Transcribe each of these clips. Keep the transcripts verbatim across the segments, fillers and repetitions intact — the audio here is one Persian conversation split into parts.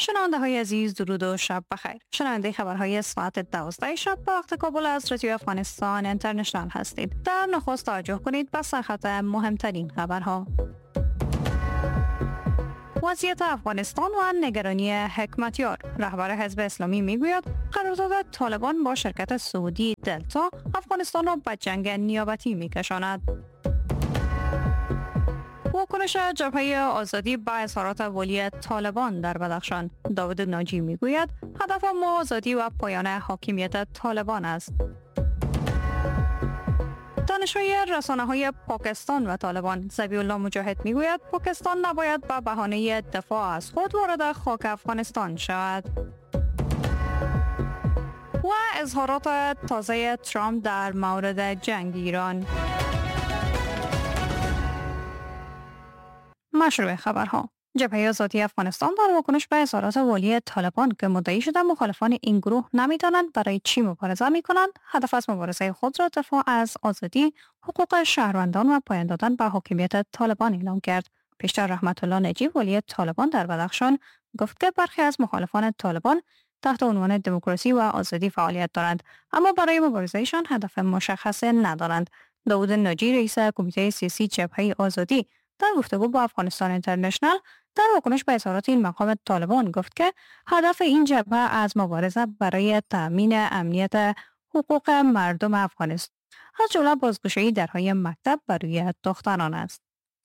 شنونده های عزیز، درود و شب بخیر. شنونده خبرهای ساعت دوازده شب به وقت کابل از رادیو افغانستان اینترنشنال هستید. در نخست توجه کنید به سرخط مهمترین خبرها. وضعیت افغانستان و نگرانی حکمتیار. رهبر حزب اسلامی میگوید قرارداد طالبان با شرکت سعودی دلتا افغانستان را به جنگ نیابتی میکشاند. واکنش جبهه آزادی به اظهارات ولی طالبان در بدخشان. داود ناجی میگوید هدف ما آزادی و پایان حاکمیت طالبان است. دانشجوی رسانه‌های پاکستان و طالبان ذبیح الله مجاهد میگوید پاکستان نباید به بهانه دفاع از خود وارد خاک افغانستان شود. و اظهارات تازه ترامپ در مورد جنگ ایران. مشروع خبرها. جبهه آزادی افغانستان در واکنش به اظهارات ولی طالبان که مدعی شده مخالفان این گروه نمی‌دانند برای چی مبارزه می‌کنند، هدف از مبارزه خود را دفاع از آزادی، حقوق شهروندان و پایان دادن به حاکمیت طالبان اعلام کرد. پیشتر رحمت الله نجیب ولی طالبان در بدخشان گفت که برخی از مخالفان طالبان تحت عنوان دموکراسی و آزادی فعالیت دارند، اما برای مبارزهشان هدف مشخص ندارند. داود ناجی رئیس کمیته سیاسی جبهه آزادی در گفتگو با افغانستان اینترنشنال در واکنش به اظهارات این مقام طالبان گفت که هدف این جبهه از مبارزه برای تأمین امنیت حقوق مردم افغانستان از جمله بازگشایی درهای مکتب برای دختران است.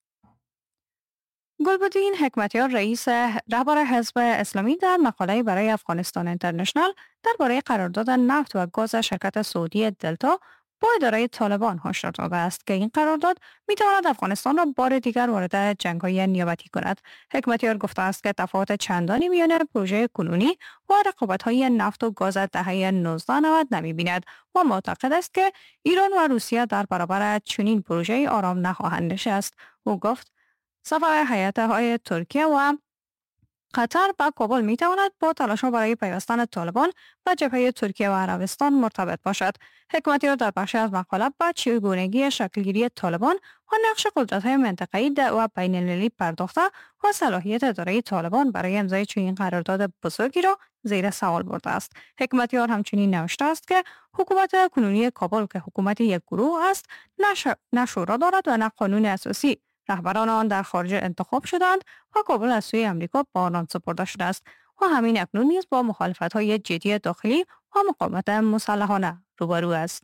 گلبدین حکمتیار رئیس رهبر حزب اسلامی در مقاله برای افغانستان اینترنشنال درباره قرارداد نفت و گاز شرکت سعودی دلتا با اداره طالبان هشدار داده است که این قرارداد می‌تواند افغانستان را بار دیگر وارد جنگ‌های نیابتی کند. حکمتیار گفته است که تفاوت چندانی میان پروژه کنونی و رقابت‌های نفت و گاز دهه نوزده نود نمی‌بیند و معتقد است که ایران و روسیه در برابر چنین پروژه‌ای آرام نخواهند نشست. او گفت سفر هیئت‌های ترکیه و قطر به کابل می تواند با تلاش‌ها برای پیوستن طالبان به جبهه ترکیه و عربستان مرتبط باشد. حکمتیار در بخشی از مقاله به چگونگی شکلگیری طالبان و نقش قدرت‌های منطقه‌ای و بین‌المللی پرداخته و صلاحیت اداره طالبان برای امضای چنین قرارداد بزرگی را زیر سوال برده است. حکمتیار همچنین نوشته است که حکومت کنونی کابل که حکومت یک گروه است، نه شورا دارد و نه قانون اساسی. رهبران آن در خارج انتخاب شدند و کابل از سوی امریکا به آنان سپرده شده است و همین اکنون نیز با مخالفت‌های جدی داخلی و مقاومت مسلحانه روبرو است.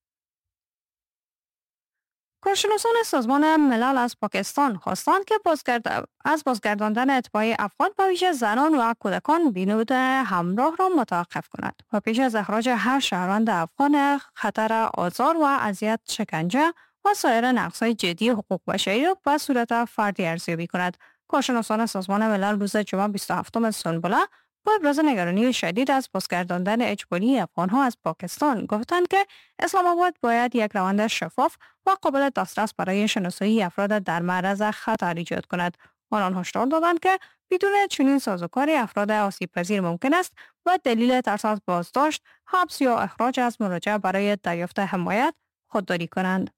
کارشناسان سازمان ملل از پاکستان خواستند که بازگرد... از بازگرداندن اتباع افغان به ویژه زنان و کودکان بینود همراه را متوقف کند و پیش از اخراج هر شهروند افغان خطر آزار و اذیت، شکنجه و سایر نقض‌های جدی حقوق بشری را به صورت فردی ارزیابی کند. کارشناسان سازمان ملل روز جمعه بیست و هفتم سنبله با ابراز نگرانی شدید از بازگرداندن اجباری افغان‌ها از پاکستان گفتند که اسلام آباد باید یک روند شفاف و قابل دسترس برای شناسایی افراد در معرض خطر ایجاد کند. آنان هشدار دادند که بدون چنین سازوکاری افراد آسیب‌پذیر ممکن است و دلیل ترس از بازداشت، حبس یا اخراج از مراجعه برای دریافت حمایت خودداری کنند.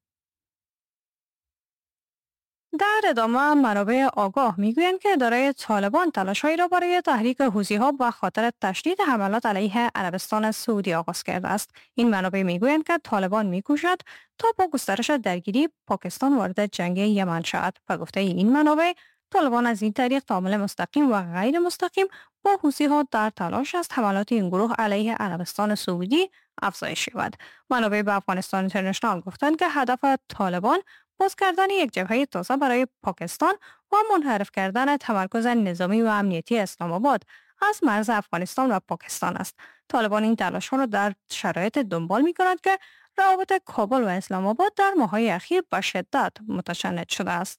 در ادامه منابع آگاه میگویند که اداره طالبان تلاش‌هایی را برای تحریک حوثی‌ها به خاطر تشدید حملات علیه عربستان سعودی آغاز کرده است. این منابع میگویند که طالبان میکوشد تا با گسترش درگیری پاکستان وارد جنگ یمن شود. به گفته این منابع، طالبان از این طریق تعامل مستقیم و غیر مستقیم با حوثی‌ها در تلاش است حملات این گروه علیه عربستان سعودی افزایش یابد. منابع به افغانستان اینترنشنال گفتند که هدف طالبان باز کردن یک جبهه تازه برای پاکستان و منحرف کردن تمرکز نظامی و امنیتی اسلام آباد از مرز افغانستان و پاکستان است. طالبان این تلاش‌ها را در شرایط دنبال می‌کند که روابط کابل و اسلام آباد در ماه‌های اخیر به شدت متشنج شده است.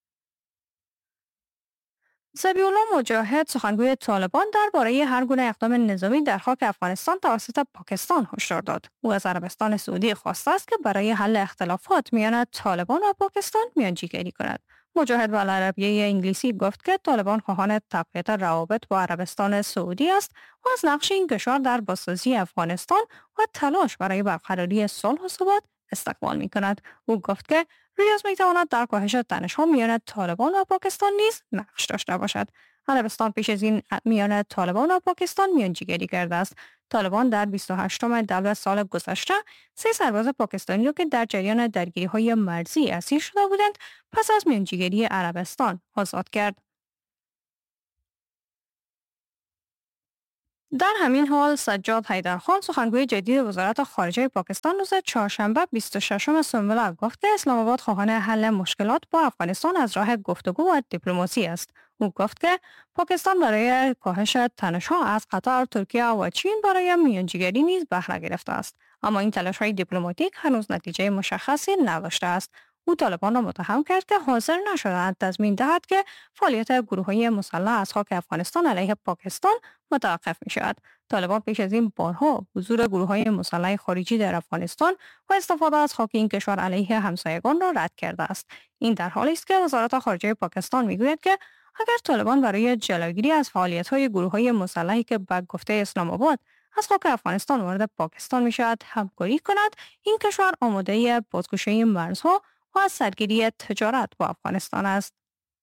ذبیح الله مجاهد سخنگوی طالبان درباره هر گونه اقدام نظامی در خاک افغانستان توسط پاکستان هشدار داد. او از عربستان سعودی خواسته است که برای حل اختلافات میان طالبان و پاکستان میانجیگری کند. مجاهد به العربیه انگلیسی گفت که طالبان خواهان تقویت روابط با عربستان سعودی است و از نقش این کشور در بازسازی افغانستان و تلاش برای برقراری صلح و ثبات استقبال می‌کند. او گفت که رویز می تواند در کاهش تنش‌ها میان طالبان و پاکستان نیز نقش داشته باشد. عربستان پیش از این میان طالبان و پاکستان میانجیگری کرده است. طالبان در بیست و هشتم دبل سال گذشته سه سرباز پاکستانی را که در جریان درگیری‌های مرزی اسیر شده بودند پس از میانجیگری عربستان آزاد کرد. در همین حال سجاد حیدرخان سخنگوی جدید وزارت خارجه پاکستان روز چهارشنبه بیست و ششم سنبله گفت که اسلام آباد خواهان حل مشکلات با افغانستان از راه گفتگو و دیپلماسی است. او گفت که پاکستان برای کاهش تنش‌ها از قطر، ترکیه و چین برای میانجیگری نیز بهره گرفته است، اما این تلاش‌های دیپلماتیک هنوز نتیجه مشخصی نداشته است. او طالبان را متهم کرد که حاضر نشدهاند تضمین دهد که فعالیت گروه‌های مسلح از خاک افغانستان علیه پاکستان متوقف می شود. طالبان پیش از این بارها حضور گروه‌های مسلح خارجی در افغانستان و استفاده از خاک این کشور علیه همسایگان را رد کرده است. این در حالی است که وزارت خارجه پاکستان میگوید که اگر طالبان برای جلوگیری از فعالیت‌های گروه‌های مسلحی که به گفته اسلام آباد از خاک افغانستان وارد پاکستان می شود همکاری کند، این کشور آماده بازگشایی مرزها و از سرگیری تجارت با افغانستان است.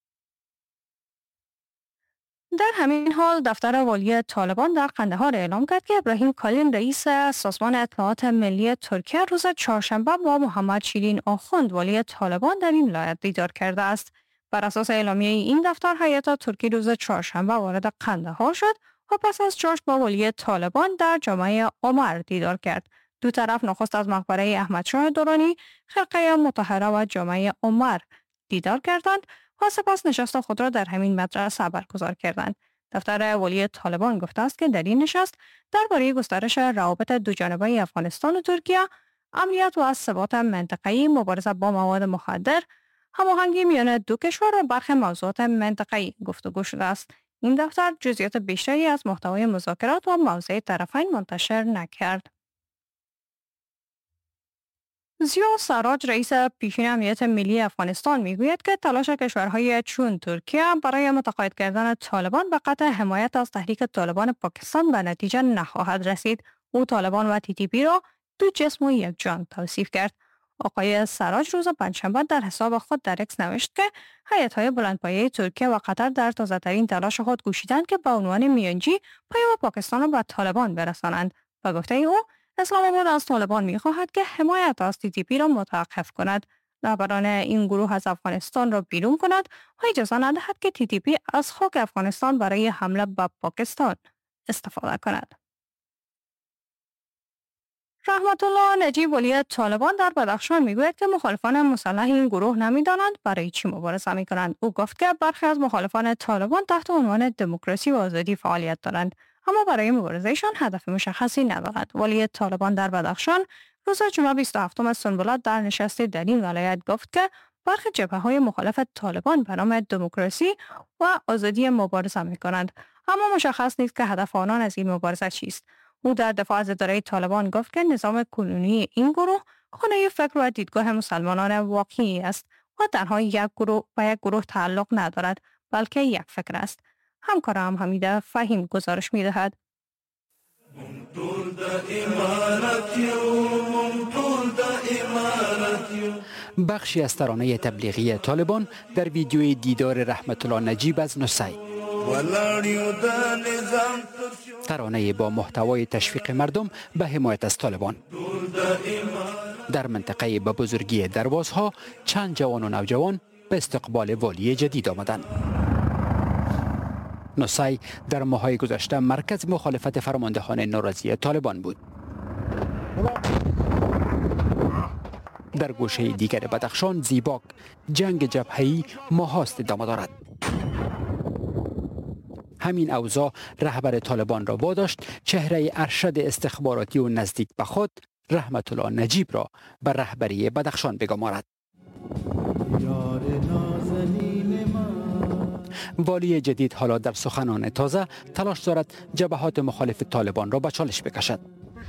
در همین حال دفتر والی طالبان در قندهار اعلام کرد که ابراهیم کالین رئیس سازمان اطلاعات ملی ترکیه روز چهارشنبه با محمد شیرین آخوند والی طالبان در این ولایت دیدار کرده است. بر اساس اعلامیه این دفتر هیئت ترکی روز چهارشنبه وارد قندهار شد و پس از چاشت با والی طالبان در جامعه عمر دیدار کرد. دو طرف نخست از مقبره احمدشاه درانی، خرقه مطهره و جامعه عمر دیدار کردند و سپس نشست خود را در همین مدرسه برگزار کردند. دفتر والی طالبان گفته است که در این نشست درباره گسترش روابط دوجانبه افغانستان و ترکیه، امنیت و ثبات منطقه‌ای، مبارزه با مواد مخدر، هماهنگی میان دو کشور و برخی موضوعات منطقه‌ای گفتگو شده است. این دفتر جزئیات بیشتری از محتوای مذاکرات و موضع طرفین منتشر نکرد. ضیا سراج رئیس پیشین امنیت ملی افغانستان میگوید که تلاش کشورهای چون ترکیه برای متقاعد کردن طالبان به قطع حمایت از تحریک طالبان پاکستان به نتیجه نخواهد رسید. او طالبان و تی تی پی را دو جسم و یک جان توصیف کرد. آقای سراج روز پنجشنبه در حساب خود در اکس نوشت که هیئت‌های بلندپایه ترکیه و قطر در تازه‌ترین تلاش خود کوشیدند که به عنوان میانجی پیام پاکستان را به طالبان برسانند. به گفته او اسلام آباد از طالبان می‌خواهد که حمایت از تی تی پی را متوقف کند، رهبران این گروه از افغانستان را بیرون کند و اجازه ندهد که تی تی پی از خاک افغانستان برای حمله به پاکستان استفاده کند. رحمت الله نجیب ولی طالبان در بدخشان میگوید که مخالفان مسلح این گروه نمیدانند برای چی مبارزه میکنند. او گفت که برخی از مخالفان طالبان تحت عنوان دموکراسی و آزادی فعالیت دارند، اما برای مبارزهشان هدف مشخصی ندارد. ولی طالبان در بدخشان روز جمعه بیست و هفتم سنبله در نشستی در این ولایت گفت که برخی جبهه‌های مخالف طالبان به نام دموکراسی و آزادی مبارزه میکنند، اما مشخص نیست که هدف آنان از این مبارزه چیست. او در دفاع از اداره طالبان گفت که نظام کنونی این گروه خانه فکر و دیدگاه مسلمانان واقعی است و تنها یک گروه و یک گروه تعلق ندارد، بلکه یک فکر است. همکارم حمیده فهیم گزارش می‌دهد. بخشی از ترانه تبلیغی طالبان در ویدیوی دیدار رحمت الله نجیب از نصی، ترانه با محتوای تشویق مردم به حمایت از طالبان. در منطقه به بزرگی دروازها چند جوان و نوجوان به استقبال والی جدید آمدند. نصی در ماه‌های گذشته مرکز مخالفت فرماندهان ناراضی طالبان بود. در گوشه دیگر بدخشان زیباک جنگ جبهه‌ای ماهاست ادامه دارد. همین اوضاع رهبر طالبان را واداشت چهره ارشد استخباراتی و نزدیک به خود رحمت الله نجیب را به رهبری بدخشان بگمارد. والی جدید حالا در سخنان تازه تلاش دارد جبهات مخالف طالبان را به چالش بکشد.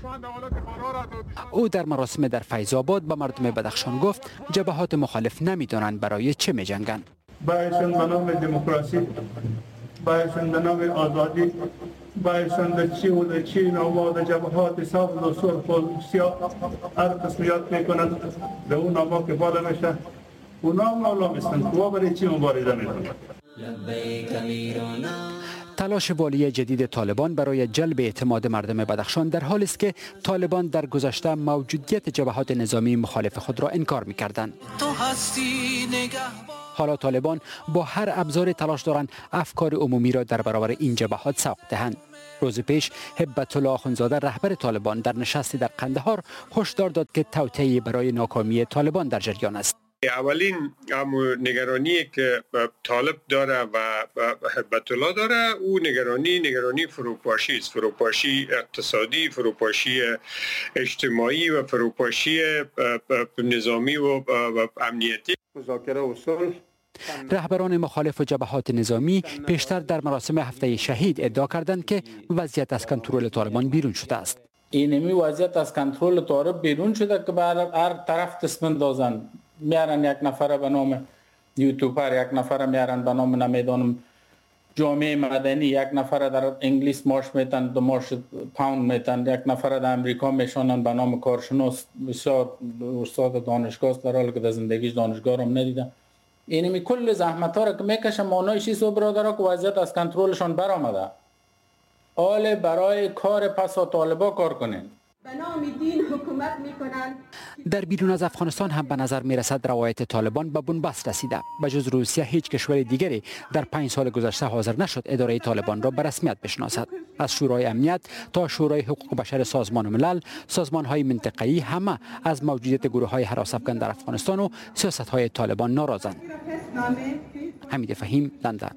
او در مراسم در فیض آباد به مردم بدخشان گفت جبهات مخالف نمیدانند برای چه می جنگند. بایشون به نام دموکراسی، بایشون به نام آزادی، بایشون در چی و در چی نامه جبهات سبز و سرخ و سیاه هر قسمیات میکنند. به اون نامه که بالا میشه اونا هم نالام هستند که برای چی مبارزه میکنند. تلاش والی جدید طالبان برای جلب اعتماد مردم بدخشان در حالی است که طالبان در گذشته موجودیت جبهات نظامی مخالف خود را انکار می‌کردند. حالا طالبان با هر ابزاری تلاش دارند افکار عمومی را در برابر این جبهات سوق دهند. روز پیش هبت الله آخوندزاده رهبر طالبان در نشستی در قندهار هشدار داد که توطئه برای ناکامی طالبان در جریان است. اولین نگرانی که طالب داره و هبت الله داره او نگرانی نگرانی فروپاشی است، فروپاشی اقتصادی، فروپاشی اجتماعی و فروپاشی نظامی و امنیتی. مذاکره و صلح رهبران مخالف و جبهات نظامی پیشتر در مراسم هفته شهید ادعا کردند که وضعیت از کنترل طالبان بیرون شده است. اینمی وضعیت از کنترل طالب بیرون شده که بر هر طرف دست اندازن. میارن یک نفر به نام یوتیوبر، یک نفر میارن به نام نمیدانم جامعه مدنی، یک نفر در انگلیس مارش میتن، دو مارش پاوند میتن، یک نفر در امریکا میشونن به نام کارشناس، بسیار استاد دانشگاه است در حالی که در زندگیش دانشگاه رو هم ندیدم. اینمی کل زحمت ها را که میکشه مانای چیز و برادرها که وضعیت از کنترلشان برآمده. حال برای کار پسا طالبا کار کنین. به نام دین حکومت میکنن. در بیرون از افغانستان هم به نظر میرسد روایت طالبان به بنبست رسیده. به جز روسیه هیچ کشور دیگری در پنج سال گذشته حاضر نشد اداره طالبان را به رسمیت بشناسد. از شورای امنیت تا شورای حقوق بشر سازمان ملل، سازمان های منطقه‌ای همه از موجودیت گروه های هراس افکن در افغانستان و سیاست های طالبان ناراضند. حمید فهیم، لندن.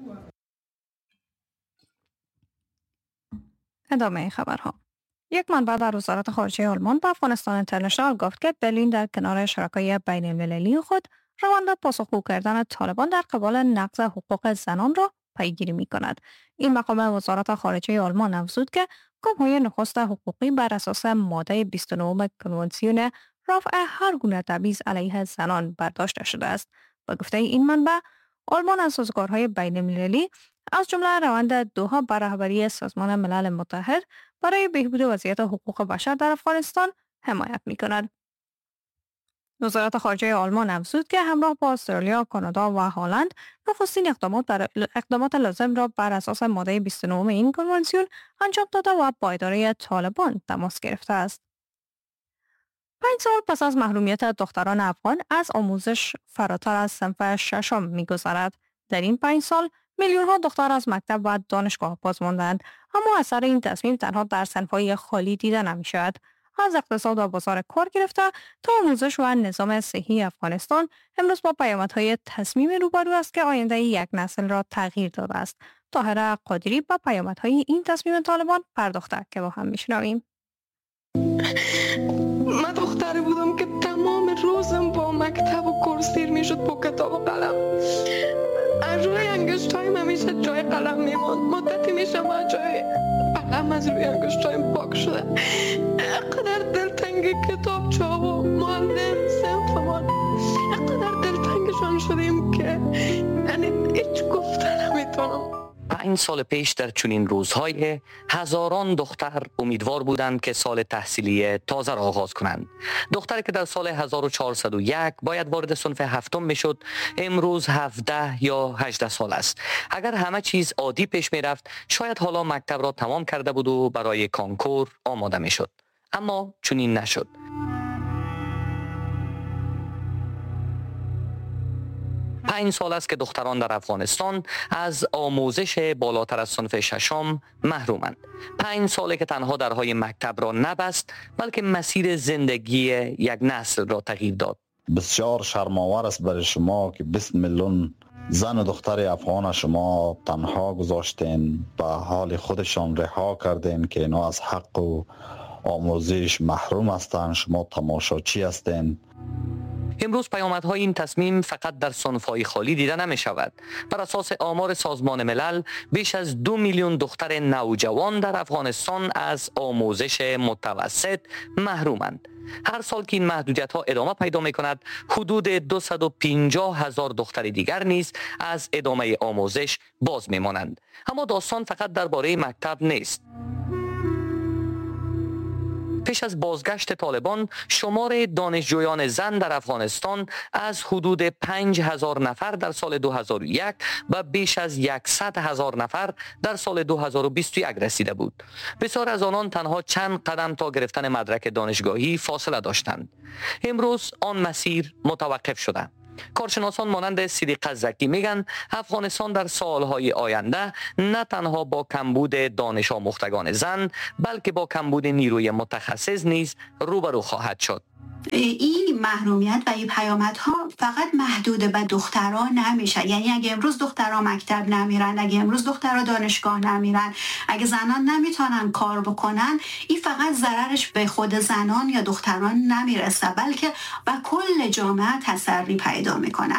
ادامه خبرها. یک منبع در وزارت خارجه آلمان به افغانستان اینترنشنال گفت که برلین در کنار شرکای بین المللی خود روند پاسخگو کردن طالبان در قبال نقض حقوق زنان را پیگیری می کند. این مقام وزارت خارجه آلمان افزود که گام‌های نخست حقوقی بر اساس ماده بیست و نه کنوانسیون رفع هر گونه تبعیض علیه زنان برداشته شده است. با گفته این منبع، آلمان از سازوکارهای بین المللی از جمله روند دوها بر رهبری سازمان ملل متحد برای بهبود وضعیت حقوق بشر در افغانستان حمایت می‌کند. وزارت خارجه آلمان افزود که همراه با استرالیا، کانادا و هلند نخستین اقدامات بر اقدامات لازم را بر اساس ماده بیست و نه این کنوانسیون انجام داده و با اداره طالبان تماس گرفته است. پنج سال پس از محرومیت دختران افغان از آموزش فراتر از صنف ششم می‌گذرد. در این پنج سال میلیون ها دختر از مکتب و دانشگاه باز ماندند، اما اثر این تصمیم تنها در صنف‌های خالی دیده نمی‌شود. از اقتصاد و بازار کار گرفته تا آموزش و نظام صحی افغانستان امروز با پیامدهای تصمیم روبرو است که آینده یک نسل را تغییر داده است. طاهره قادری با پیامدهای این تصمیم طالبان پرداخته که با هم می‌شنویم. من دختری بودم که تمام روزم با مکتب و کورس سیر میشد با کتاب و قلم. از روی انگشتایم همیشه جای قلم میماند. مدتی میشه من جای قلم از روی انگشتایم پاک شده. اقدر دلتنگ کتابچه و معلم صنفمان، اقدر دلتنگشان شدیم که یعنی هیچ گفتن نمیتونم. پنج سال پیش در چنین روزهای هزاران دختر امیدوار بودند که سال تحصیلی تازه را آغاز کنند. دختری که در سال هزار و چهارصد و یک باید وارد صنف هفتم میشد، امروز هفده یا هجده سال است. اگر همه چیز عادی پیش می رفت، شاید حالا مکتب را تمام کرده بود و برای کانکور آماده می شد. اما چنین نشد. پنج سال است که دختران در افغانستان از آموزش بالاتر از صنف ششم محرومند. پنج ساله که تنها درهای مکتب را نبست، بلکه مسیر زندگی یک نسل را تغییر داد. بسیار شرم‌آور است برای شما که بیست میلیون زن و دختر افغان شما تنها گذاشتین، به حال خودشان رها کردین که اینا از حق و آموزش محروم هستند. شما تماشاچی هستین. امروز پیامدهای این تصمیم فقط در صنف‌های خالی دیده نمی شود. بر اساس آمار سازمان ملل بیش از دو میلیون دختر نوجوان در افغانستان از آموزش متوسط محرومند. هر سال که این محدودیت ها ادامه پیدا می کند، حدود دویست و پنجاه هزار دختر دیگر نیز از ادامه آموزش باز می مانند. اما داستان فقط درباره مکتب نیست. پیش از بازگشت طالبان شمار دانشجویان زن در افغانستان از حدود پنج هزار نفر در سال دو هزار و یک و بیش از صد هزار نفر در سال دو هزار و بیست و یک رسیده بود. بسیار از آنان تنها چند قدم تا گرفتن مدرک دانشگاهی فاصله داشتند. امروز آن مسیر متوقف شده. کارشناسان مانند صدیق زکی میگن افغانستان در سالهای آینده نه تنها با کمبود دانش آموختگان زن بلکه با کمبود نیروی متخصص نیز روبرو خواهد شد. این محرومیت و این پیامدها فقط محدود به دختران نمیشه. یعنی اگه امروز دختران مکتب نمیرن، اگه امروز دختران دانشگاه نمیرن، اگه زنان نمیتونن کار بکنن، این فقط ضررش به خود زنان یا دختران نمیرسه بلکه به کل جامعه تسری پیدا میکنه.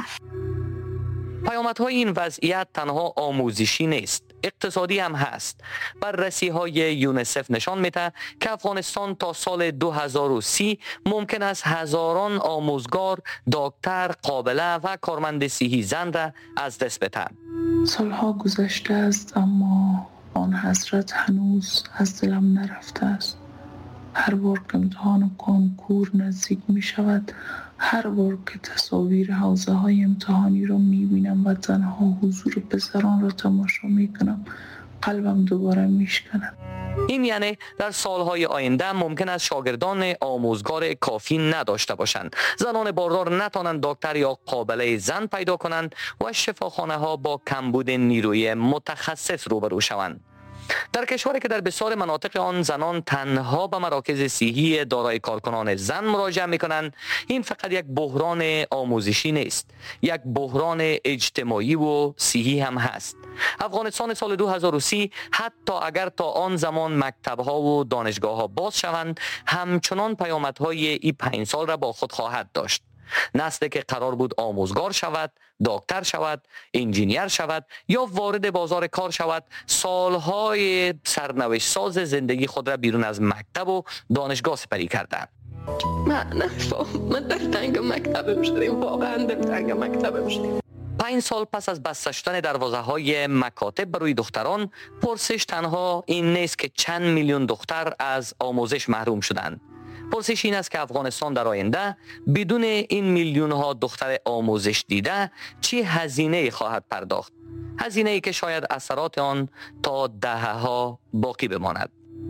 پیامدهای این وضعیت تنها آموزشی نیست، اقتصادی هم هست. بررسی های یونیسف نشان میده که افغانستان تا سال دو هزار و سی ممکن است هزاران آموزگار، دکتر، قابله و کارمند صحی زن را از دست بده. سالها گذشته است اما آن حسرت هنوز از دلم نرفته است. هر بار که امتحان کنکور نزدیک می شود، هر بار که تصاویر حوزه های امتحانی را می بینم و تنها حضور پسران را تماشا می کنم، قلبم دوباره می شکند. این یعنی در سالهای آینده ممکن است شاگردان آموزگار کافی نداشته باشند، زنان باردار نتوانند دکتر یا قابله زن پیدا کنند و شفاخانه ها با کمبود نیروی متخصص روبرو شوند. در کشوری که در بسیار مناطق آن زنان تنها به مراکز صحی دارای کارکنان زن مراجعه می‌کنند، این فقط یک بحران آموزشی نیست، یک بحران اجتماعی و صحی هم هست. افغانستان سال دو هزار و سی حتی اگر تا آن زمان مکتب‌ها و دانشگاه‌ها باز شوند، همچنان پیامدهای این پنج سال را با خود خواهد داشت. نسلی که قرار بود آموزگار شود، دکتر شود، انجینیر شود یا وارد بازار کار شود، سالهای سرنوشت ساز زندگی خود را بیرون از مکتب و دانشگاه سپری کردند. من نفهم، من در تنگ مکتبم شدیم، واقعا در تنگ مکتبم شدیم. پنج سال پس از بسته شدن دروازه های مکاتب برای دختران، پرسش تنها این نیست که چند میلیون دختر از آموزش محروم شدند. پرسش این است که افغانستان در آینده بدون این میلیون ها دختر آموزش دیده چه هزینه خواهد پرداخت؟ هزینه ای که شاید اثرات آن تا دهه ها باقی بماند.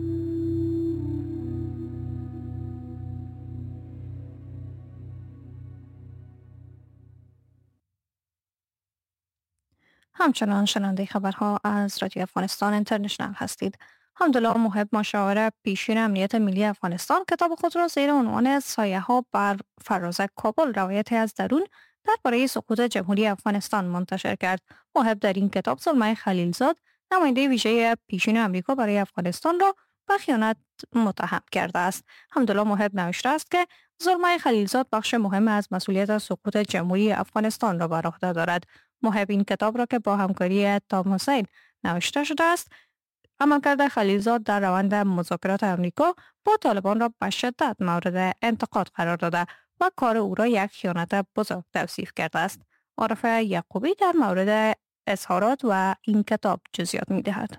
همچنان شنونده خبرها از رادیو افغانستان اینترنشنال هستید. حمدالله محب، مشاور پیشین امنیت ملی افغانستان، کتاب خود را زیر عنوان سایه ها بر فرازه کابل، روایتی از درون درباره سقوط جمهوری افغانستان منتشر کرد. محب در این کتاب زلمه خلیلزاد، نماینده ویژه پیشین آمریکا برای افغانستان را به خیانت متهم کرده است. حمدالله محب نوشته است که زلمه خلیلزاد بخش مهم از مسئولیت سقوط جمهوری افغانستان را بر عهده دارد. محب این کتاب را که با همکاری تام حسین نوشته شده است، عملکرد خلیلزاد در روند مذاکرات آمریکا با طالبان را به شدت مورد انتقاد قرار داده و کار او را یک خیانت بزرگ توصیف کرده است. عارف یعقوبی در مورد اظهارات و این کتاب جزئیات می‌دهد.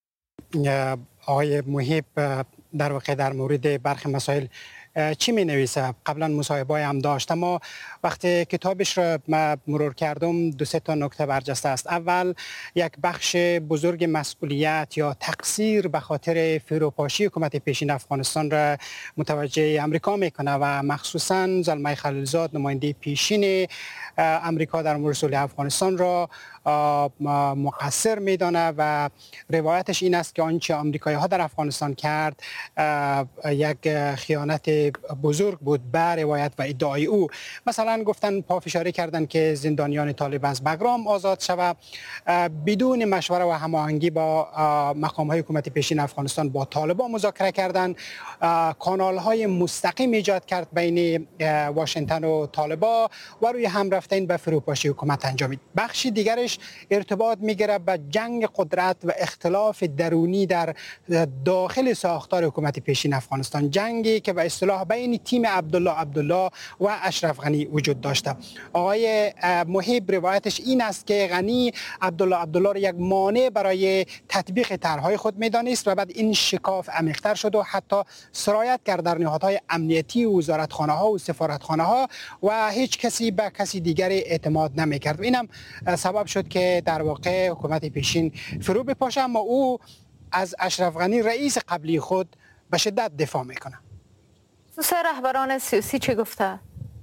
آقای محب در واقع در مورد برخی مسائل چی می نویسه؟ قبلا مصاحبه هم داشت، اما وقتی کتابش را مرور کردم دو سه تا نکته برجسته است. اول، یک بخش بزرگ مسئولیت یا تقصیر به خاطر فروپاشی حکومت پیشین افغانستان را متوجه امریکا میکنه و مخصوصا زلمه خلیلزاد، نماینده پیشین امریکا در مورد صلح افغانستان را مقصر میدانه و روایتش این است که آنچه آمریکایی ها در افغانستان کرد یک خیانت بزرگ بود به روایت و ادعای او. مثلا گفتن، پافشاری کردن که زندانیان طالب از بگرام آزاد شود بدون مشوره و هماهنگی با مقام های حکومت پیشین افغانستان با طالبان مذاکره کردن، کانال های مستقیم ایجاد کرد بین واشنگتن و طالبان و روی هم رفتن به فروپاشی حکومت انجامید. بخش دیگرش ارتباط میگیره به جنگ قدرت و اختلاف درونی در داخل ساختار حکومت پیشین افغانستان، جنگی که به اصطلاح اصطلاح بین تیم عبدالله عبدالله و اشرف غنی وجود داشته. آقای محب روایتش این است که غنی عبدالله عبدالله را یک مانع برای تطبیق طرحهای خود می‌دانست و بعد این شکاف عمیق‌تر شد و حتی سرایت کرد در نهادهای امنیتی و وزارتخانه‌ها و سفارتخانه‌ها و هیچ کسی به کسی دیگر اعتماد نمی‌کرد. اینم سبب شد که در واقع حکومت پیشین فرو بپاشه، اما او از اشرف غنی رئیس قبلی خود به شدت دفاع میکنه. سه رهبران سیاسی چه گفته؟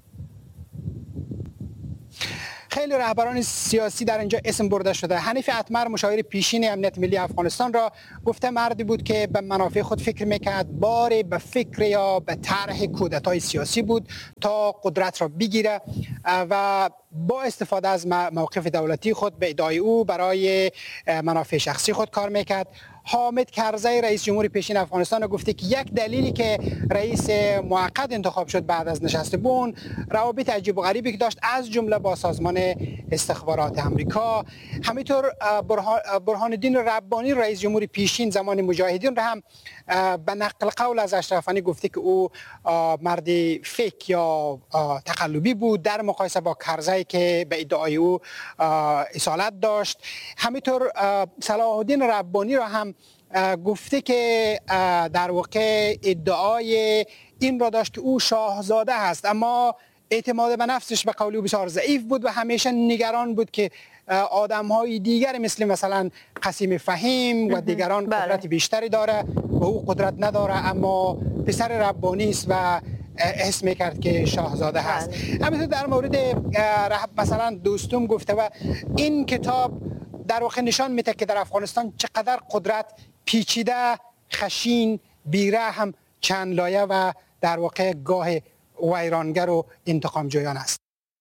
خیلی رهبران سیاسی در اینجا اسم برده شده. حنیف اتمر مشاور پیشین امنیت ملی افغانستان را گفته مردی بود که به منافع خود فکر میکرد، باری به فکر یا به طرح کودتای سیاسی بود تا قدرت را بگیره و با استفاده از موقف دولتی خود به ادعای او برای منافع شخصی خود کار میکرد. حامد کرزی رئیس جمهور پیشین افغانستان گفته که یک دلیلی که رئیس موقت انتخاب شد بعد از نشست بون روابط عجیب و غریبی که داشت از جمله با سازمان استخبارات آمریکا. همینطور برهان الدین ربانی رئیس جمهور پیشین زمان مجاهدین را هم به نقل قول از اشرف غنی گفته که او مردی فیک یا تقلبی بود در مقایسه با کرزی که به ادعای او اصالت داشت. همینطور صلاح الدین ربانی را هم گفته که در واقع ادعای این را داشت که او شاهزاده هست، اما اعتماد به نفسش به قول او بسیار ضعیف بود و همیشه نگران بود که آدم‌های دیگر مثل مثلا قاسم فهیم و دیگران قدرت بیشتری داره و او قدرت نداره، اما پسر ربانی است و حس میکرد که شاهزاده هست. همینطور در مورد مثلا دوستم گفته و این کتاب در واقع نشان میده که در افغانستان چقدر قدرت پیچیده، خشین، بیرحم، چند لایه و در واقع گاه ویرانگر و انتقام جویان است.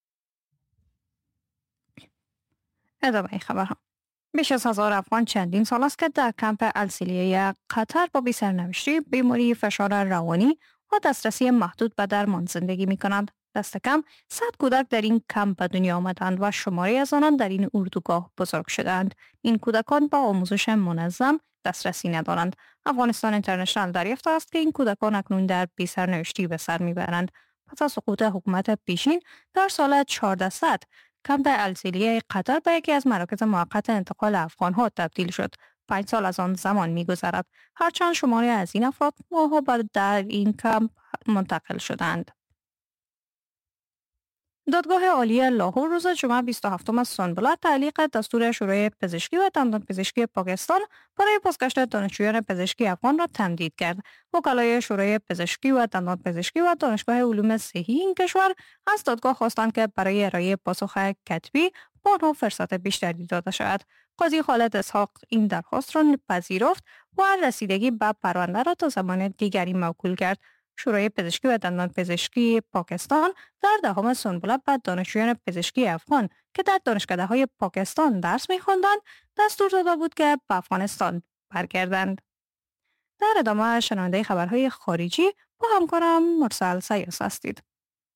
ادامه خبرها. بیش از هزار افغان چندین سال است که در کمپ السیلیه قطر با بی‌سرنوشتی، بیماری، فشار روانی و دسترسی محدود به درمان زندگی می کنند. دست کم صد کودک در این کمپ به دنیا آمدند و شماری از آنان در این اردوگاه بزرگ شدند. این کودکان با آموزش منظم دسترسی ندارند. افغانستان اینترنشنال دریافت است که این کودکان اکنون در بی‌سرنوشتی به سر میبرند. پس از سقوط حکومت پیشین در سال چهاردهصد کمپ السیلیه قطر به یکی از مراکز موقت انتقال افغان‌ها تبدیل شد. پنج سال از آن زمان می‌گذرد. هرچند شماری از این افراد ماه‌ها بعد در این کمپ منتقل شدند. دادگاه عالی لاهور روز جمعه بیست و هفتم سنبله تعلیق دستور شورای پزشکی و دندانپزشکی پاکستان برای بازگشت دانشجویان پزشکی افغان را تمدید کرد. وکلای شورای پزشکی و دندانپزشکی و دانشگاه علوم صحی این کشور از دادگاه خواستند که برای ارائه پاسخ کتبی با آنها فرصت بیشتری داده شود. قاضی خالد اسحاق این درخواست را پذیرفت و رسیدگی به پرونده را تا زمان دیگری موکول کرد. شورای پزشکی و دندانپزشکی پاکستان در دهم سنبله به دانشجویان پزشکی افغان که در دانشکده‌های پاکستان درس می‌خواندند دستور داده بود که به افغانستان برگردند. در ادامه شنونده خبرهای خارجی با همکارم مرسل سیاس هستید.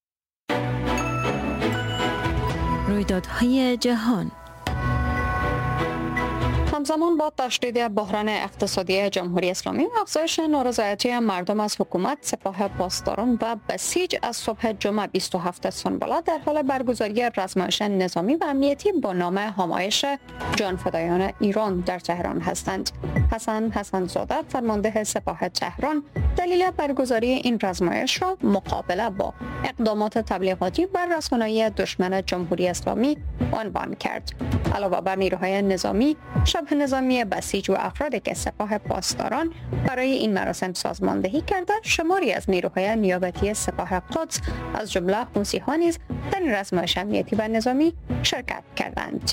رویدادهای جهان. همزمان با تشدید بحران اقتصادی جمهوری اسلامی و افزایش نارضایتی مردم از حکومت، سپاه پاسداران و بسیج از صبح جمعه بیست و هفتم سنبله در حال برگزاری رزمایش نظامی و امنیتی با نام همایش جانفدایان ایران در تهران هستند. حسن حسن زاده فرمانده سپاه تهران دلیل برگزاری این رزمایش را مقابله با اقدامات تبلیغاتی و رسانه‌ای دشمن جمهوری اسلامی عنوان کرد. علاوه بر نیروهای نظامی، شبه نظامی بسیج و افرادی که سپاه پاسداران برای این مراسم سازماندهی کردند، شماری از نیروهای نیابتی سپاه قدس از جمله حوثی‌ها نیز در این رزمایش امنیتی و نظامی شرکت کردند.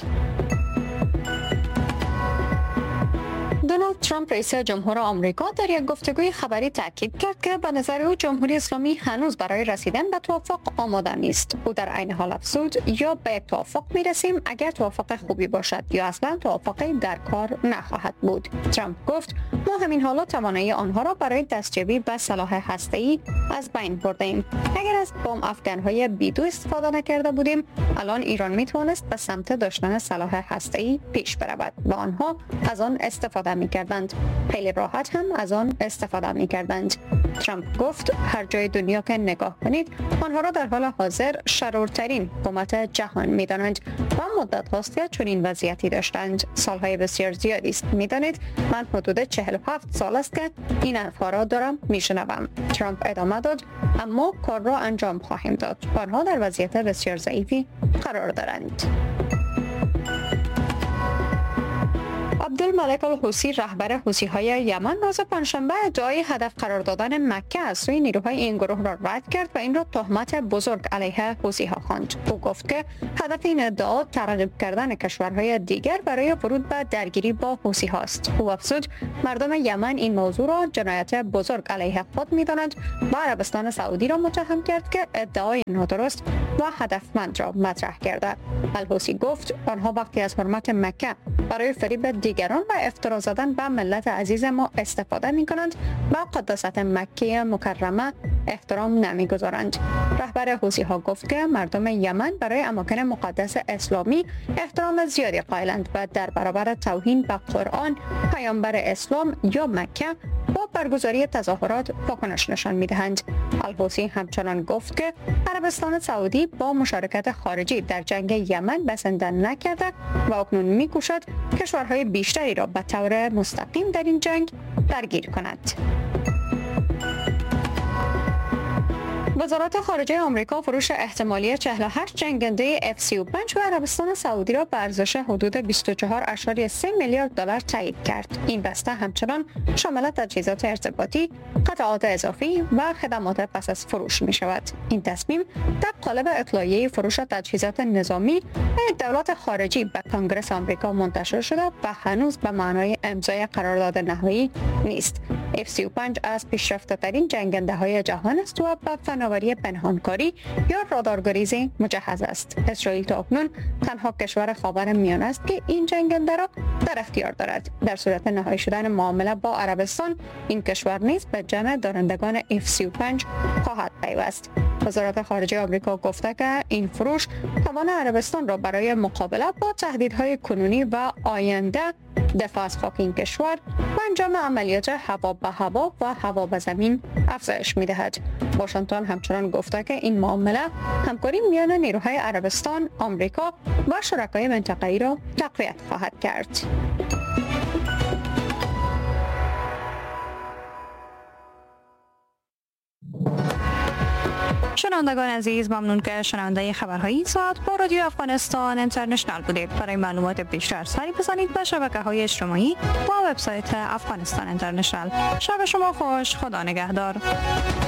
دونالد ترامپ رئیس جمهور آمریکا در یک گفتگوی خبری تاکید کرد که به نظر او جمهوری اسلامی هنوز برای رسیدن به توافق آماده نیست. او در عین حال افزود یا به یک توافق میرسیم اگر توافق خوبی باشد یا اصلا توافقی در کار نخواهد بود. ترامپ گفت ما همین حالا توانایی آنها را برای دستیابی به سلاح هسته‌ای از بین بردیم. اگر از بمب افکن‌های بیدو استفاده نکرده بودیم الان ایران میتوانست به سمت داشتن سلاح هسته‌ای پیش برود و آنها از آن استفاده استفاده می کردند. خیلی راحت هم از آن استفاده می کردند. ترامپ گفت هر جای دنیا که نگاه کنید آنها را در حال حاضر شرورترین حکومت جهان می دانند و مدت هاست که چنین وضعیتی داشتند. سالهای بسیار زیادی است. می دانید من حدود چهل و هفت سال است که این حرفها را دارم می شنوم. ترامپ ادامه داد اما کار را انجام خواهیم داد. آنها در وضعیت بسیار ضعیفی قرار دارند. عبدالملک الحوثی رهبر حوثی‌های یمن روز پنجشنبه ادعای هدف قرار دادن مکه از سوی نیروهای این گروه را رد کرد و این را تهمت بزرگ علیه حوثی‌ها خواند. او گفت که هدف این ادعا ترغیب کردن کشورهای دیگر برای ورود به درگیری با حوثی‌ها است. او افزود مردم یمن این موضوع را جنایت بزرگ علیه خود می‌دانند و عربستان سعودی را متهم کرد که ادعای نادرست و هدفمند را مطرح کرده. الحوثی گفت آنها وقتی از حرمت مکه برای فریب دیگران و افترا زدن به ملت عزیز ما استفاده می کنند و قداست مکه مکرمه احترام نمی گذارند. رهبر حوثی ها گفت که مردم یمن برای اماکن مقدس اسلامی احترام زیادی قائلند و در برابر توهین به قرآن، پیامبر اسلام یا مکه با برگزاری تظاهرات واکنش نشان می دهند. الحوثی همچنان گفت که عربستان سعودی با مشارکت خارجی در جنگ یمن بسنده نکرده و اکنون می کوشد کشورهای بیشتری را به طور مستقیم در این جنگ درگیر کند. وزارت خارجه آمریکا فروش احتمالی چهل و هشت جنگنده اف سی و پنج به عربستان سعودی را به ارزش حدود بیست و چهار ممیز سه میلیارد دلار تایید کرد. این بسته همچنان شامل تجهیزات ارتباطی، قطعات اضافی و خدمات پس از فروش می شود. این تصمیم در قالب اطلاعیه فروش تجهیزات نظامی دولت خارجی به کنگره آمریکا منتشر شده و هنوز به معنای امضای قرارداد نهایی نیست. اف سی و پنج از پیشرفته‌ترین جنگنده های جهان است و به فناوری پنهانکاری یا رادارگریزی مجهز است. اسرائیل تا اکنون تنها کشور خاورمیانه است که این جنگنده را در اختیار دارد. در صورت نهایی شدن معامله با عربستان، این کشور نیز به جمع دارندگان اف سی و پنج خواهد پیوست. وزارت خارجه آمریکا گفته که این فروش توان عربستان را برای مقابله با تهدیدهای کنونی و آینده دفاع از خاک این کشور و انجام عملیات هوا به هوا و هوا به زمین افزایش می‌دهد. واشنگتن همچنان گفته که این معامله همکاری میان نیروهای عربستان، آمریکا و شرکای منطقه‌ای را تقویت خواهد کرد. شنوندگان عزیز، ممنون که شنونده خبرهای این ساعت با رادیو افغانستان اینترنشنال بودید. برای معلومات بیشتر سری بزنید به شبکه‌های اجتماعی و وبسایت افغانستان اینترنشنال. شب شما خوش، خدا نگهدار.